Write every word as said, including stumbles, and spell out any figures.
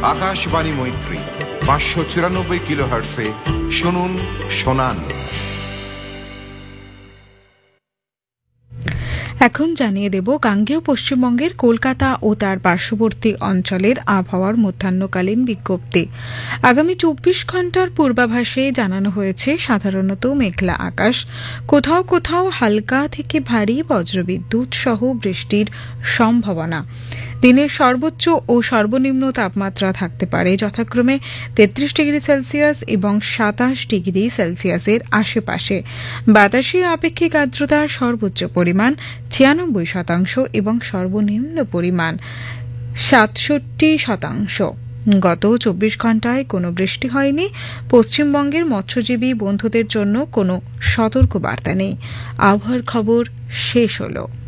আকাশবাণী মৈত্রী পাঁচশো চুরানব্বই কিলো হার্টসে শুনুন শোনান। এখন জানিয়ে দেব গাঙ্গেয় পশ্চিমবঙ্গের কলকাতা ও তার পার্শ্ববর্তী অঞ্চলের আবহাওয়ার মধ্যাহ্নকালীন বিজ্ঞপ্তি। আগামী চব্বিশ ঘন্টার পূর্বাভাসে জানানো হয়েছে সাধারণত মেঘলা আকাশ, কোথাও কোথাও হালকা থেকে ভারী বজ্রবিদ্যুৎ সহ বৃষ্টির সম্ভাবনা। দিনের সর্বোচ্চ ও সর্বনিম্ন তাপমাত্রা থাকতে পারে যথাক্রমে তেত্রিশ ডিগ্রি সেলসিয়াস এবং সাতাশ ডিগ্রি সেলসিয়াসের আশেপাশে। বাতাসে আপেক্ষিক আর্দ্রতার সর্বোচ্চ পরিমাণ ছিয়ানব্বই শতাংশ এবং সর্বনিম্ন পরিমাণ সাতষট্টি শতাংশ। গত চব্বিশ ঘন্টায় কোনো বৃষ্টি হয়নি। পশ্চিমবঙ্গের মৎস্যজীবী বন্ধুদের জন্য কোনো সতর্কবার্তা নেই। আবহাওয়ার খবর শেষ হলো।